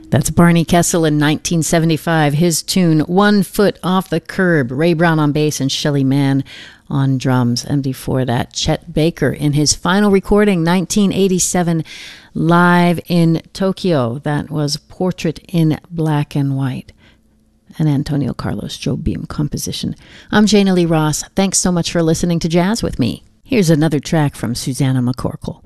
That's Barney Kessel in 1975. His tune, One Foot Off the Curb. Ray Brown on bass and Shelly Manne on drums. And before that, Chet Baker in his final recording, 1987, live in Tokyo. That was Portrait in Black and White, an Antonio Carlos Jobim composition. I'm Jana Lee Ross. Thanks so much for listening to Jazz with me. Here's another track from Susanna McCorkle.